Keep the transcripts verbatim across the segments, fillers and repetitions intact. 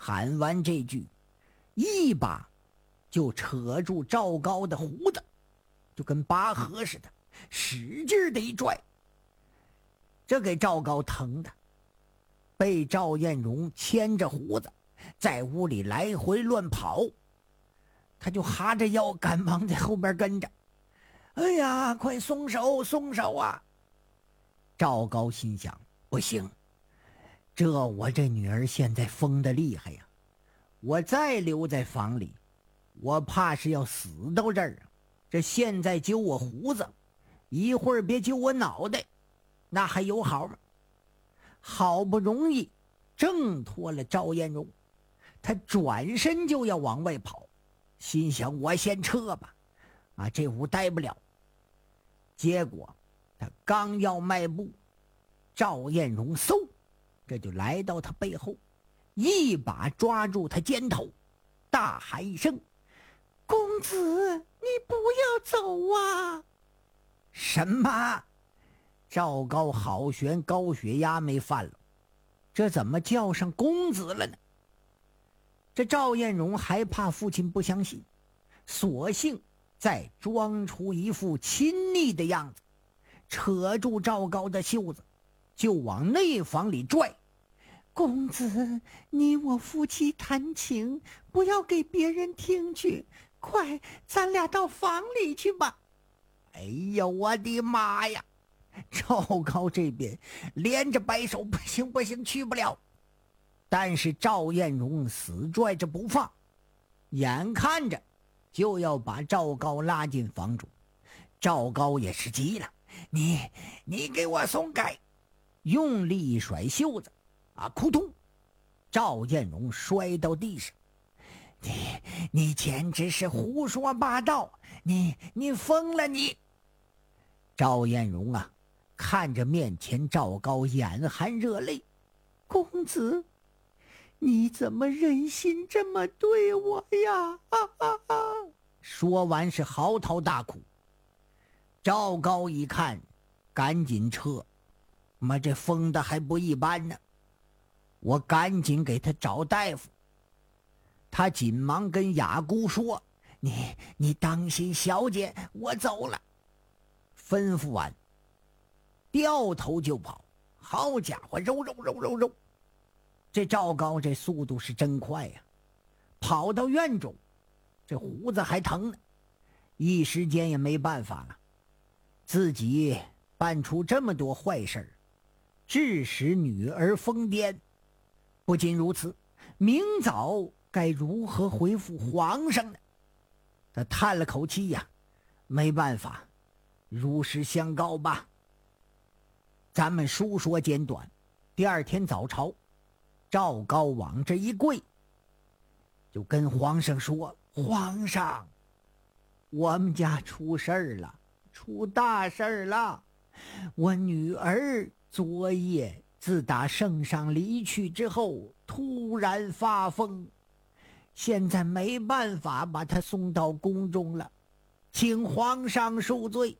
喊完这句，一把就扯住赵高的胡子，就跟拔河似的，使劲的一拽。这给赵高疼的，被赵彦荣牵着胡子在屋里来回乱跑，他就哈着腰赶忙在后边跟着。哎呀，快松手松手啊！赵高心想，不行，这我这女儿现在疯得厉害呀，我再留在房里，我怕是要死到这儿啊！这现在揪我胡子，一会儿别揪我脑袋，那还有好吗？好不容易挣脱了赵彦荣，他转身就要往外跑，心想我先撤吧，啊，这屋待不了。结果他刚要迈步，赵彦荣嗖，这就来到他背后，一把抓住他肩头，大喊一声：公子，你不要走啊！什么？赵高好悬高血压没犯了，这怎么叫上公子了呢？这赵彦荣还怕父亲不相信，索性再装出一副亲昵的样子，扯住赵高的袖子就往内房里拽。公子，你我夫妻谈情，不要给别人听去，快，咱俩到房里去吧。哎呀，我的妈呀！赵高这边连着摆手，不行不行，去不了。但是赵彦荣死拽着不放，眼看着就要把赵高拉进房中。赵高也是急了，你你给我松开！用力一甩袖子，啊，扑通！赵彦荣摔到地上。你你简直是胡说八道！你你疯了你！赵彦荣啊，看着面前赵高，眼含热泪。公子，你怎么忍心这么对我呀？啊啊啊！说完是嚎啕大哭。赵高一看，赶紧撤，妈这疯的还不一般呢，我赶紧给他找大夫。他紧忙跟雅姑说：你你当心小姐，我走了。吩咐完，掉头就跑。好家伙，揉揉揉揉揉！这赵高这速度是真快呀！跑到院中，这胡子还疼呢，一时间也没办法了。自己办出这么多坏事，致使女儿疯癫。不仅如此，明早该如何回复皇上呢？他叹了口气呀，没办法，如实相告吧。咱们书说简短，第二天早朝，赵高往这一跪，就跟皇上说：皇上，我们家出事儿了，出大事儿了。我女儿昨夜自打圣上离去之后，突然发疯，现在没办法把她送到宫中了，请皇上恕罪。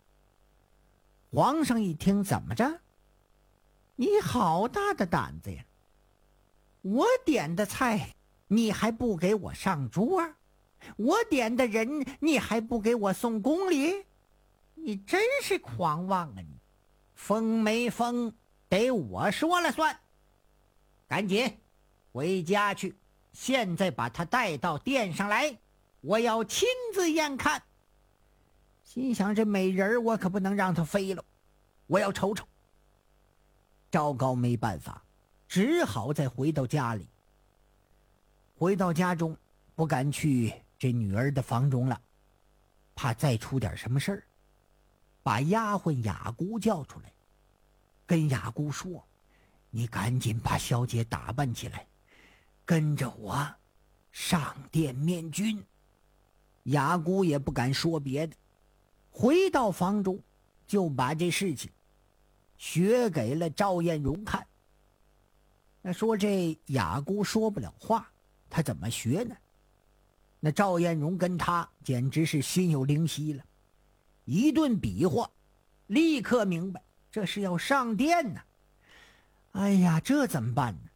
皇上一听，怎么着？你好大的胆子呀！我点的菜你还不给我上桌，我点的人你还不给我送宫里，你真是狂妄啊！你疯没疯得我说了算。赶紧回家去，现在把他带到殿上来，我要亲自验看。心想这美人我可不能让她飞了，我要瞅瞅。赵高没办法，只好再回到家里。回到家中，不敢去这女儿的房中了，怕再出点什么事儿，把丫鬟雅姑叫出来，跟雅姑说：你赶紧把小姐打扮起来，跟着我上殿面君。雅姑也不敢说别的，回到房中就把这事情学给了赵彦荣看。那说这雅姑说不了话，他怎么学呢？那赵彦荣跟他简直是心有灵犀了，一顿比划，立刻明白这是要上殿呢。哎呀，这怎么办呢？